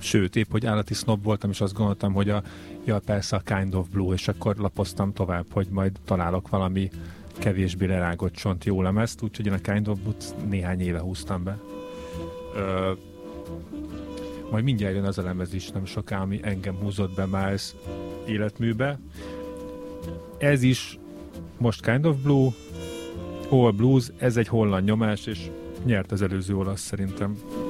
Sőt, épp, hogy állati snob voltam, és azt gondoltam, hogy persze a Kind of Blue, és akkor lapoztam tovább, hogy majd találok valami kevésbé lerágott csont jó lemezt, úgyhogy én a Kind of Blue-t néhány éve húztam be. Majd mindjárt jön az a lemez is, nem soká, ami engem húzott be Miles életműbe. Ez is most Kind of Blue, All Blues, ez egy holland nyomás, és nyert az előző olasz szerintem.